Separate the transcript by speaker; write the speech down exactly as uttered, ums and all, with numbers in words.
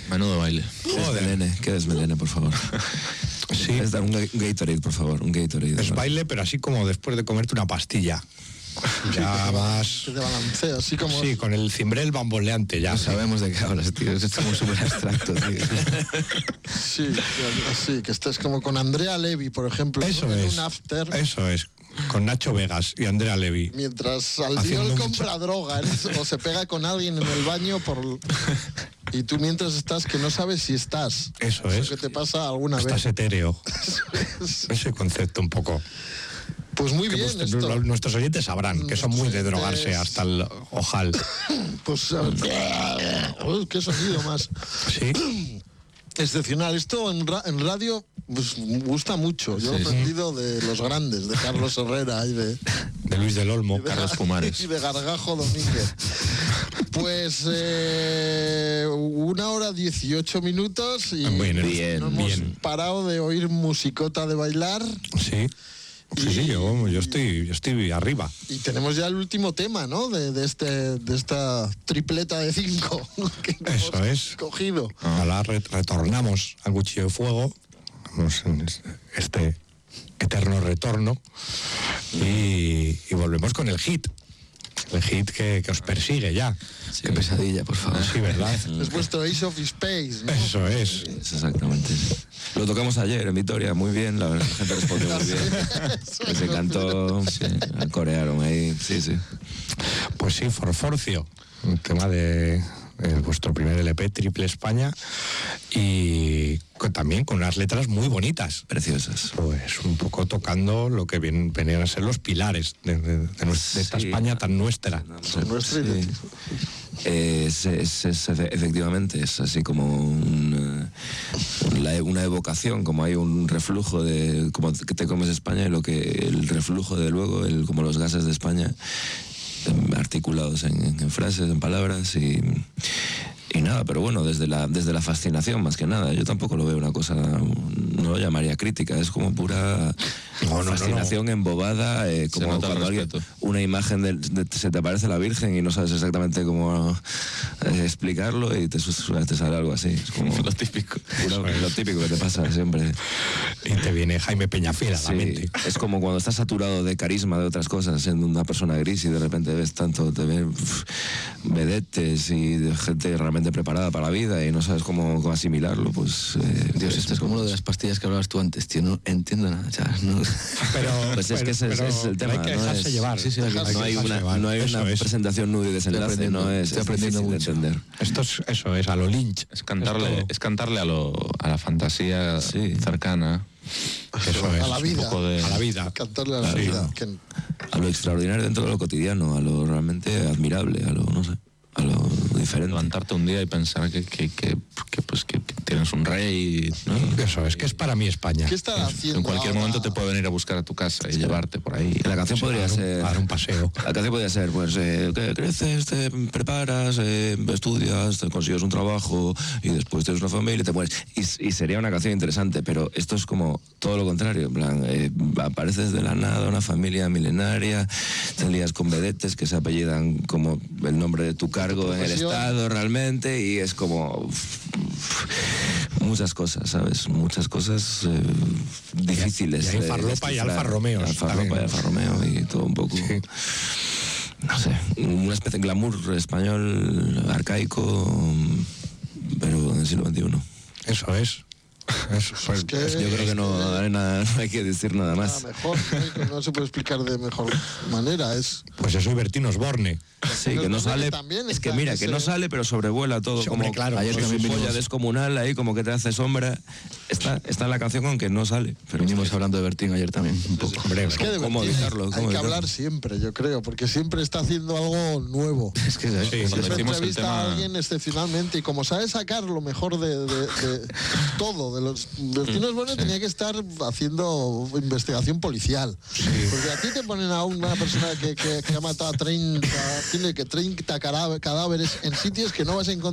Speaker 1: Menudo baile.
Speaker 2: Joder. Melene, que desmelene, por favor.
Speaker 3: Sí.
Speaker 2: Es dar un Gatorade, por favor, un Gatorade.
Speaker 3: Es baile, pero así como después de comerte una pastilla. Ya más...
Speaker 4: De balanceo, así como...
Speaker 3: Sí, con el cimbrel bamboleante ya.
Speaker 2: No sabemos de qué hablas, tío. Es como súper abstracto, tío.
Speaker 4: Sí, sí, que estés como con Andrea Levy, por ejemplo.
Speaker 3: Eso
Speaker 4: en
Speaker 3: es.
Speaker 4: un after.
Speaker 3: Eso es. Con Nacho Vegas y Andrea Levy.
Speaker 4: Mientras Albiol
Speaker 3: Haciendo
Speaker 4: compra
Speaker 3: mucho...
Speaker 4: droga, ¿eh? O se pega con alguien en el baño por... Y tú mientras estás que no sabes si estás.
Speaker 3: Eso es.
Speaker 4: Eso que te pasa alguna
Speaker 3: estás
Speaker 4: vez.
Speaker 3: Estás etéreo. Ese concepto un poco.
Speaker 4: Pues muy
Speaker 3: que
Speaker 4: bien
Speaker 3: nuestros,
Speaker 4: esto.
Speaker 3: Nuestros oyentes sabrán que son muy de drogarse hasta el ojal.
Speaker 4: Pues... Uy, qué sonido más.
Speaker 3: Sí.
Speaker 4: Excepcional. Esto en, ra en radio pues, gusta mucho. Yo sí, lo he aprendido sí. de los grandes, de Carlos Herrera y de...
Speaker 3: De Luis del Olmo,
Speaker 4: de,
Speaker 3: Carlos Pumares.
Speaker 4: Y de Gargajo Domínguez. Pues eh, una hora dieciocho minutos y
Speaker 3: bien,
Speaker 4: bien, no hemos
Speaker 3: bien.
Speaker 4: parado de oír musicota de bailar.
Speaker 3: Sí. Sí, y, sí, yo, yo estoy, yo estoy arriba.
Speaker 4: Y tenemos ya el último tema, ¿no? De, de este, de esta tripleta de cinco que
Speaker 3: Eso
Speaker 4: hemos
Speaker 3: es.
Speaker 4: cogido.
Speaker 3: Ahora re retornamos al Cuchillo de Fuego, vamos en este eterno retorno y, y volvemos con el hit. El hit que, que os persigue ya.
Speaker 2: Sí, qué pesadilla, por favor.
Speaker 3: Sí, ¿verdad?
Speaker 4: Es vuestro Ace of Space, ¿no?
Speaker 3: Eso es.
Speaker 2: es exactamente. Lo tocamos ayer en Vitoria, muy bien, la verdad, la gente respondió muy bien. Se cantó, sí, corearon ahí, sí, sí.
Speaker 3: Pues sí, Forforcio, un tema de... Eh, vuestro primer L P, Triple España, y con, también con unas letras muy bonitas.
Speaker 2: Preciosas.
Speaker 3: Pues un poco tocando lo que vienen, venían a ser los pilares de, de, de, de, nuestra, de esta sí, España tan nuestra.
Speaker 4: Son nuestra sí.
Speaker 2: Es, es, es, efectivamente, es así como un, la, una evocación, como hay un reflujo de como que te comes España y lo que el reflujo de luego, el, como los gases de España, articulados en, en frases, en palabras y, y nada, pero bueno, desde la, desde la fascinación más que nada. Yo tampoco lo veo una cosa, no lo llamaría crítica, es como pura no, no, fascinación no, no. embobada, eh, como cuando alguien, una imagen de, de, se te aparece la Virgen y no sabes exactamente cómo eh, explicarlo y te, te sale algo así. Es como
Speaker 1: lo típico.
Speaker 2: Pura, lo típico que te pasa siempre.
Speaker 3: Y te viene Jaime Peñafiel a
Speaker 2: sí,
Speaker 3: la mente.
Speaker 2: Es como cuando estás saturado de carisma de otras cosas, siendo una persona gris y de repente ves tanto, te ves uf, vedetes y de gente realmente preparada para la vida y no sabes cómo, cómo asimilarlo, pues eh,
Speaker 5: Dios, esto es como lo de las pastillas que hablabas tú antes, tío, no entiendo nada, ya, no.
Speaker 3: Pero
Speaker 2: pues es
Speaker 3: pero,
Speaker 2: que ese,
Speaker 3: pero,
Speaker 2: es el tema,
Speaker 3: hay que
Speaker 2: no
Speaker 3: dejarse
Speaker 2: es,
Speaker 3: llevar.
Speaker 2: Sí, sí, hay
Speaker 3: hay
Speaker 2: no, hay una,
Speaker 3: llevar.
Speaker 2: no hay una
Speaker 3: es.
Speaker 2: presentación nudo y desenlace, no es,
Speaker 5: estoy aprendiendo
Speaker 2: mucho. De entender.
Speaker 3: Esto es, eso es a lo Lynch.
Speaker 1: Es cantarle, es cantarle a, lo, a la fantasía sí. cercana.
Speaker 4: Eso es. A la vida.
Speaker 3: De... A la vida.
Speaker 4: Cantarle a la
Speaker 2: sí.
Speaker 4: vida. Que...
Speaker 2: A lo extraordinario dentro de lo cotidiano, a lo realmente admirable, a lo, no sé, a lo diferente.
Speaker 1: Levantarte un día y pensar que, que, que, que, pues, que, que tienes un rey, ¿no?
Speaker 3: Eso es, que es para mí España.
Speaker 4: ¿Qué está haciendo?
Speaker 1: En cualquier
Speaker 4: ahora?
Speaker 1: momento te puede venir a buscar a tu casa y sí. llevarte por ahí.
Speaker 2: La canción
Speaker 3: sí,
Speaker 2: podría
Speaker 3: dar un,
Speaker 2: ser...
Speaker 3: dar un paseo.
Speaker 2: La canción podría ser, pues, eh, que creces, te preparas, eh, estudias, te consigues un trabajo y después tienes una familia y te mueres. Y, y sería una canción interesante, pero esto es como todo lo contrario. En plan, eh, apareces de la nada, una familia milenaria, te lías con vedetes que se apellidan como el nombre de tu cargo en el Estado realmente y es como... Uf, uf, muchas cosas, ¿sabes? Muchas cosas eh, difíciles.
Speaker 3: Y hay farlopa y Alfa Romeo.
Speaker 2: Farlopa y Alfa Romeo y todo un poco... Sí. No sé, una especie de glamour español arcaico, pero en el siglo veintiuno.
Speaker 3: Eso es. Eso,
Speaker 4: pues que,
Speaker 2: yo creo que no hay, nada, no hay que decir nada más.
Speaker 4: Nada mejor, ¿no? No se puede explicar de mejor manera. Es...
Speaker 3: Pues eso y Bertín Osborne.
Speaker 2: Sí, que no sale. Es que mira, que no sale, pero sobrevuela todo.
Speaker 3: Sí,
Speaker 2: como
Speaker 3: hombre, claro,
Speaker 2: ayer
Speaker 3: pues
Speaker 2: también
Speaker 3: sí,
Speaker 2: polla
Speaker 3: sí.
Speaker 2: descomunal ahí, como que te hace sombra. Está, está en la canción con que no sale.
Speaker 5: Pero venimos es hablando de Bertín ayer también, un poco.
Speaker 4: Hombre, es que de
Speaker 2: ¿Cómo
Speaker 4: Bertín
Speaker 2: evitarlo?
Speaker 4: hay,
Speaker 2: ¿Cómo
Speaker 4: hay que
Speaker 2: evitarlo?
Speaker 4: hablar siempre, yo creo, porque siempre está haciendo algo nuevo.
Speaker 5: Es que es
Speaker 4: sí, siempre entrevista
Speaker 1: tema...
Speaker 4: a alguien excepcionalmente y como sabe sacar lo mejor de, de, de todo, de los Bertín Osborne sí. tenía que estar haciendo investigación policial. Sí. Porque a ti te ponen a una persona que, que, que ha matado a treinta, tiene que treinta cadáveres en sitios que no vas a encontrar.